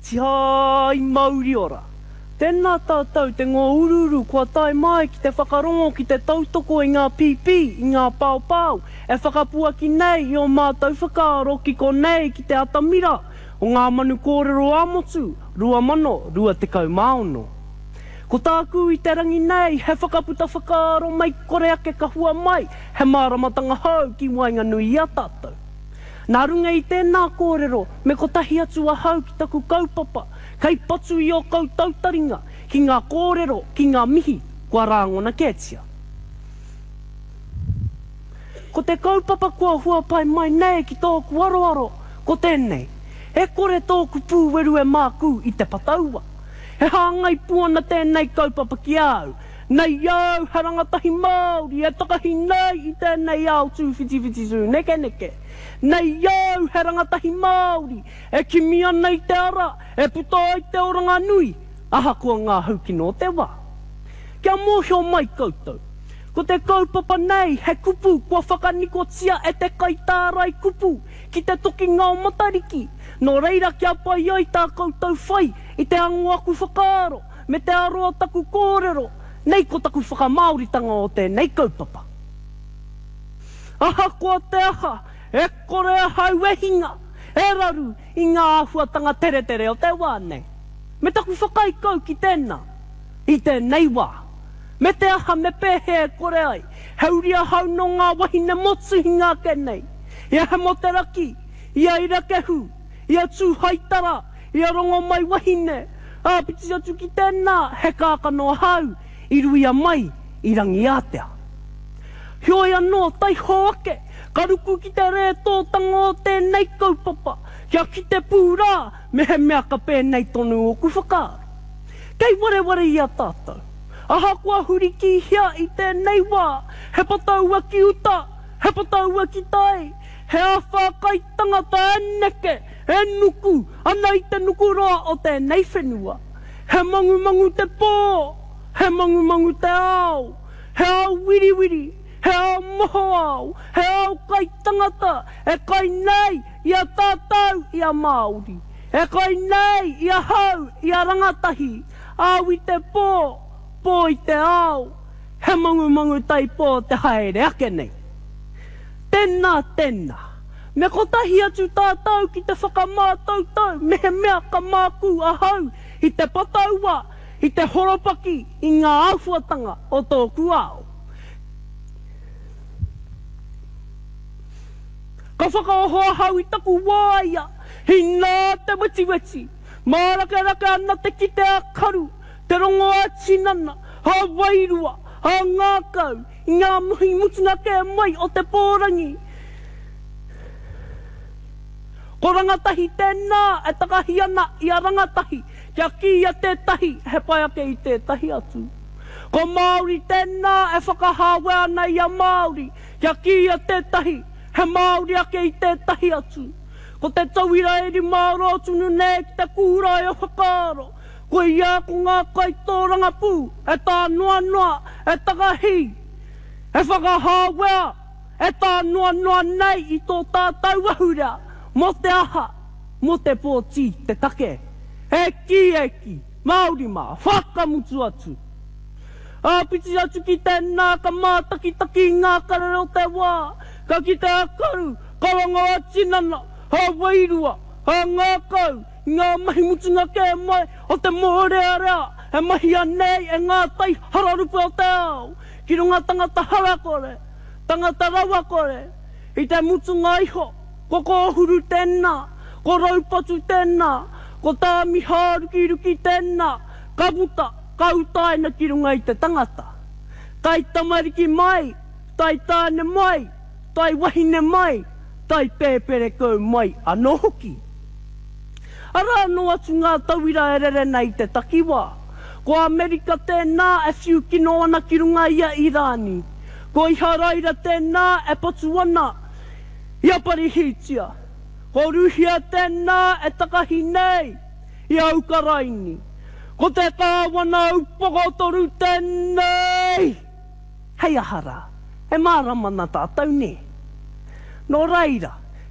Tiai mauri ora. Tēnā tātou te ngō ururu kua tai mai ki te whakarongo ki te tautoko i ngā pipi, i ngā pāupāu. E whakapua ki nei i o mātou whakaaro ki ko nei ki te atamira o ngā manu kōrero amotu, 2,2 maono. Ko tāku i te rangi nei, he whakaputa whakaaro mai kore ake ka hua mai, he māramatanga hau ki wainga nui i a tātou. Nā runga i tēnā kōrero, me ko tahi atu a hau ki taku kaupapa, kei patu i o kautautaringa, ki ngā kōrero, ki ngā mihi, kua rāngona kētia. Ko te kaupapa kua hua pai mai nei ki tōku aroaro, ko tēnei, e kore tōku pūweru e māku i te pataua. He hāngai puana tēnei kaupapa ki au. Nei au, he rangatahi Māori, e takahi nei i tēnei au tūwhiti tū neke neke. Nei au, he rangatahi Māori, e kimi ana i te ara, e puta i te oranga nui, aha kua ngā hauki no te wā. Kia mōhio mai koutou. Ko te kaupapa nei, he kupu, kua whakanikotia e te kaitārai kupu, ki te toki ngā matariki. No reira kia pai ai tā koutou whai, i te ango aku whakaaro, me te aroa taku kōrero, nei ko taku whakamauritanga o tēnei kaupapa. Aha kua te aha, e kore hau e hinga, e raru i ngā ahuatanga tere tere o te wānei. Me taku whakaikau ki tēnā, i tēnei wā. Me te aha me pēhe e kore ai, heuria hau no ngā wahine motu hinga kenei. Ia he moteraki, ia irakehu, ia tū haitara, ia rongo mai wahine. Piti atu ki tēnā, he kākano hau, i ruia mai, i rangi ātea. Hioi anō, tai hoake, karuku ki te re tōtanga o tēnei kaupapa, kia ki te pūrā, me he mea ka pēnei tonu o ku whakaaro. Kei ware i a tātou. Aha kua huri ki hia i tēnei wā, he pataua ki uta, he pataua ki tai, he awhakai tangata e neke, e nuku, ana i te nuku roa o tēnei whenua. He mangu te pō, he mangu te ao, he ao wiriwiri, he ao moho ao, he ao kai tangata, e kai nei i a tātou i a Māori, e kai nei i a hau i a rangatahi, au i te pō i te ao, he mangu tai pō te haere ake nei. Tēnā, me ko tahi atu tātou ki te whakamātautau, me he mea ka māku a hau, i te pataua, i te horopaki, i ngā aufuatanga o tōku ao. Ka whakaohoa hau i taku wāia, hi nā te weti, mārake ana te kite a karu, te rongo a tinana, ha wairua, ha ngākau, i ngā muhi mutunga ke mai o te pōrangi. Ko rangatahi tēnā e takahi ana i a rangatahi, kia ki a tētahi, he pai ake i tētahi atu. Ko Māori tēnā e whakahawe ana i a Māori, kia ki a tētahi, he Māori ake i tētahi atu. Ko te tauira eri Māoro tunu ne ki te kūrai o whakaaro, ko ia ko ngā kai tōranga pū, e tā noa, e takahi, e whakahawea, e tā noa nei i tō tātou ahura, mo te aha, mo te pōti, te take, e ki, Māori mā, whakamutu atu. Piti atu ki tēnā, ka mātaki ngā karere o te wā, ka ki te akaru, ka wanga a tinana, ha wairua, ha ngākau, ngā mahi mutunga ke mai o te mōrearea, e mahi anei e ngā tai hararupu o te ao, ki runga tangata hara kore, tangata rawa kore, i te mutunga iho, ko kōhuru tēnā, ko raupatu tēnā, ko tāmi hāruki tēnā, ka puta, ka utaina ki runga i te tangata. Tai tamariki mai, tai tāne mai, tai wahine mai, tai pēpere kau mai anō hoki. Ara anō atu ngā tauira e rere nei te takiwā. Ko Amerika tēnā e whiu kino ana ki runga i a Irani. Ko Iharaira tēnā e patu ana i a Parihitia. Ko Ruhia tēnā e takahi nei i a Ukaraini. Ko te kāwana upokotoru tēnei. Hei ahara, e māramana tātou ne. No reira,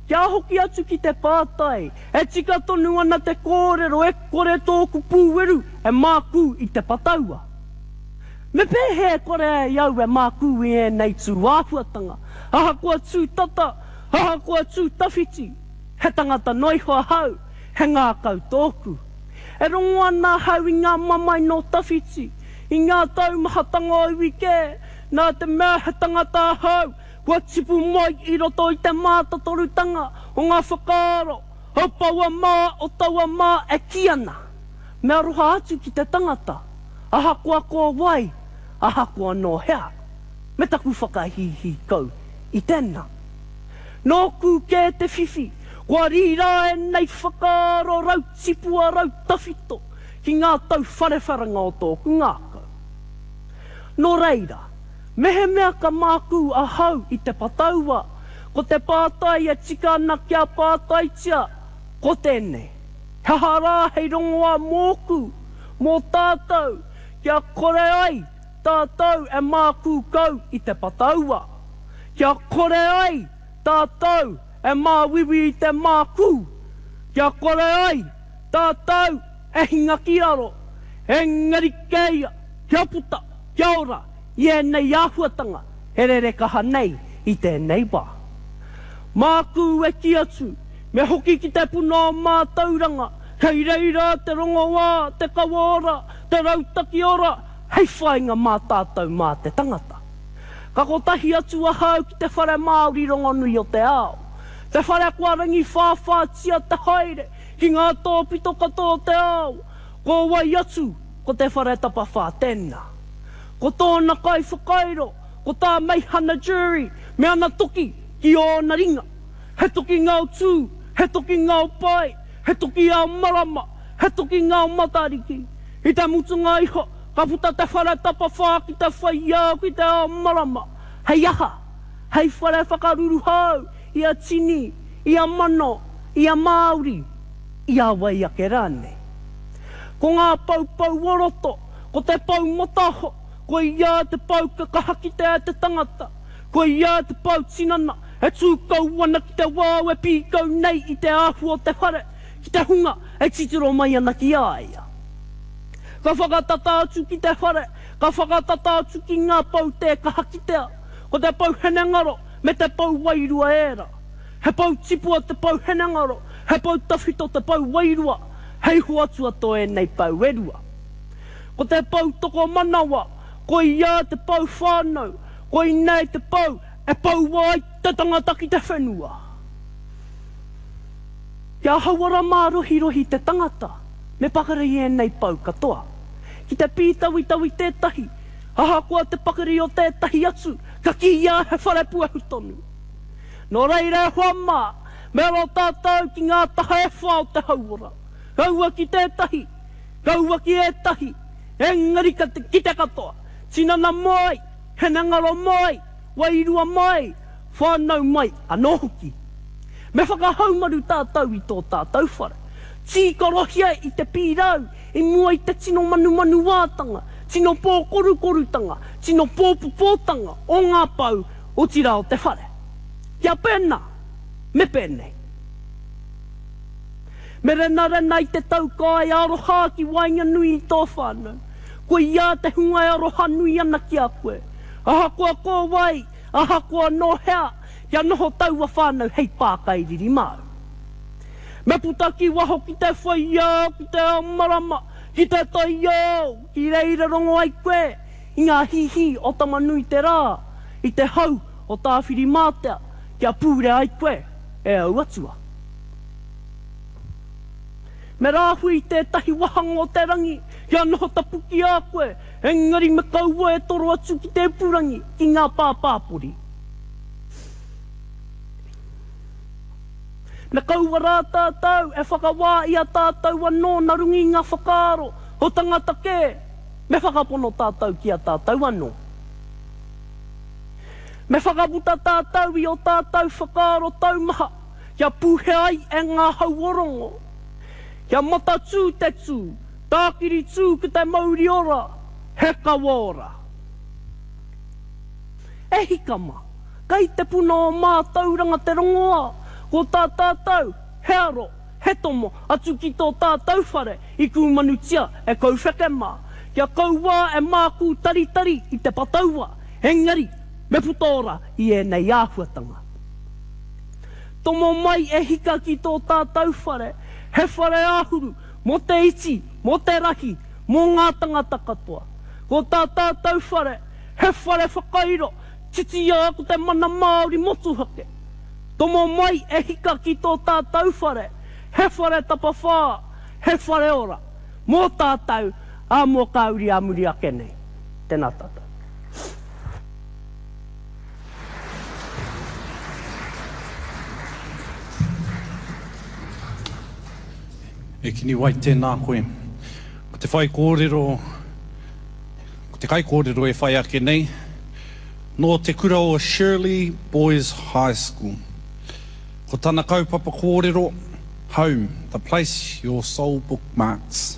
Kia hoki atu ki te pātai, e tika tonu ana te kōrero, e kore tōku pūweru, e māku i te pataua. Me pēhe kore e iau e māku i e nei tū āpuatanga, aha kua tū tata, aha kua tū tawhiti, he tangata noihoa hau, he ngā kau tōku. E rongo ana hau i ngā mamai no tawhiti, i ngā taumahatanga o wike, nā te mea he tangata hau, kua tipu mai i roto i te mātatorutanga o ngā whakaaro, o paua mā, o taua mā e ki ana. Me aroha atu ki te tangata, aha kua kō wai, aha kua no hea. Me taku whakahihi kau i tēnā. Nō ku kē te whiwhi, kua rira e nei whakaaro rau tipua rau tawhito, ki ngā tau wharewharanga o tōku ngākau. Nō reira, mehe mea ka māku a hau i te pataua, ko te pātai e tika ana kia pātai tia, ko tēnei. He hara hei rongoa mōku, mō tātou, kia kore ai, tātou e māku kau i te pataua. Kia kore ai, tātou e māwiwi i te māku. Kia kore ai, tātou e hinga ki aro, e ngari keia, kia puta, kia ora, i e nei āhuatanga, he rere kaha nei i tēnei wā. Māku e ki atu, me hoki ki te puna o mātauranga, kei reira te rongo wā, te kawaora, te rautaki ora, hei whainga mā tātou mā te tangata. Ka kotahi atu a hau ki te whare Māori rongonui o te ao. Te whare kuarangi whāwhātia te haere, ki ngā tōpito katoa te ao. Ko wai atu, ko te whare tapa whā tēnā. Ko tōna kai whakairo, ko tā meihana jury, me ana toki ki ōna ringa. He toki ngau tū, he toki ngau pai, he toki au marama, he toki ngau matariki. I te mutunga iho, ka puta te whare tapa whā ki te whai au ki te au marama. Hei aha, hei whare whakaruru hau, i a tini, i a mano, i a Māori, i a waiake rāne. Ko ngā pau oroto, ko te pau motaho, ko ia te pau kakahaki te tangata, ko ia te pau tinana, e tūkau ana ki te wāu e pīkau nei i te āhu o te whare, ki te hunga e titiro mai ana ki aia. Ka whakatata atu ki te whare, ka whakatata atu ki ngā pau te kahakitea, ko te pau henengaro me te pau wairua era. He pau tipua te pau henengaro, he pau tawhito te pau wairua, hei huatua to e nei pau erua. Ko te pau toko manawa, ko ia te pau whānau, ko i nei te pau, e pau wai te tangata ki te whenua. Kia hauara mā rohi te tangata, me pakari e nei pau katoa. Ki te pītawi tētahi, aha kua te pakari o tētahi atu, ka ki ia he whare puahu tonu. Nō reire hoa mā, me ro tātou ki ngā taha e whao te hauara. Kaua ki tētahi, kaua ki ētahi, engari ki te katoa. Tinana mai, henangaro mai, wairua mai, whānau mai, anō hoki. Me whakahaumaru tātou i tō tātou whare. Tīkorohia i te pīrau, i mua i te tino manu wātanga, tino pō korutanga, tino pōpupōtanga, o ngā pau o tira o te whare. Kia pēnā, me pēnei. Me rena i te tauka e aroha ki wainga nui i tō whānau. Ko ia te hunga e aroha nui ana ki a koe. Aha kua kō wai, aha kua no hea, kia noho taua whānau hei pākairiri mau. Me puta ki waho ki te whai au, ki te amarama, ki te tai au, ki reira rongo ai koe, i ngā hihi o tamanui te rā, i te hau o tāwhiri mātea, kia pūre ai koe, e au atua. Me rāhui tētahi wahanga o te rangi, kia noho tapuki a koe, engari me kaua e toro atu ki te purangi, ki ngā pāpāpori. Me kaua rā tātou, e whakawā i a tātou anō narungi ngā whakaaro, o tangata kē, me whakapono tātou ki a tātou anō. Me whakaputa tātou i o tātou whakaaro taumaha, kia puhe ai e ngā hauorongo. Kia mata tū te tū, tākiri tū ki te mauri ora, he kawaora. E hikama, kei te puna o mā tauranga te rongoa, Ko tā tātou, he aro, he tomo, atu ki tō tātou whare, I ku manutia e kou whekema. Kia kaua e māku taritari I te pataua, engari, me putora I e nei āhuatanga. Tomo mai e hika ki tō tātou whare, he whare āhuru, mo te iti, mo te rahi, mo ngā tangata katoa. Ko tā tātou whare, he whare whakairo, titi a ko te mana Māori motuhake. Tomo mai e hika ki tō tātou whare, he whare tapawhā, he whare ora, mō tātou, a mō kauri a muri ake nei. Tēnā tātou. E kini wai tēnā koe. Ko te whai kōrero, ko te kai kōrero e whai ake nei, no te kura o Shirley Boys High School. Ko tana kaupapa kōrero, home, the place your soul bookmarks.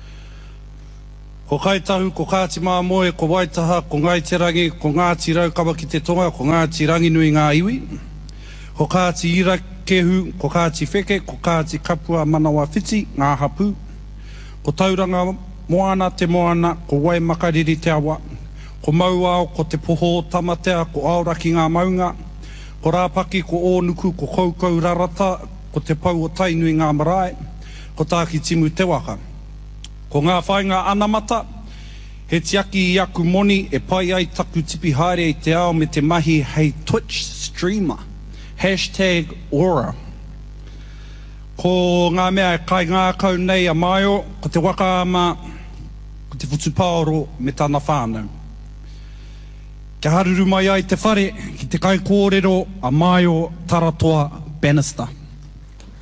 Ko kaitahu, ko kāti mā moe, ko waitaha, ko ngai te rangi, ko Ngāti Raukawa ki te tonga, ko Ngāti Ranginui ngā iwi. Ko kāti ira kehu, ko kāti wheke, ko kāti kapua manawa whiti, ngā hapu. Ko tauranga moana te moana, ko wai makariri te awa. Ko mauao, ko te poho tamatea, ko auraki ngā maunga. Ko rāpaki, ko ōnuku, ko kaukau rarata, ko te pau o tainui ngā marae. Ko tāki timu te waka. Ko ngā whainga anamata, he tiaki I aku moni e pai ai taku tipi haere I te ao me te mahi hei Twitch streamer. #Aura. Ko ngā mea e kai ngā kau nei a maio, ko te waka ama, ko te whutupāoro me tāna whānau. Kia haruru mai ai te whare, ki te kai kōrero a maio taratoa Bannister.